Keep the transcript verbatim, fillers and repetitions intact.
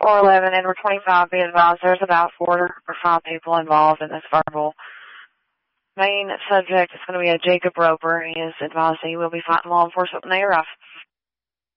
four eleven, Edward twenty-five, be advised there's about four or five people involved in this verbal. Main subject is going to be a Jacob Roper. He is advised that he will be fighting law enforcement when they arrive.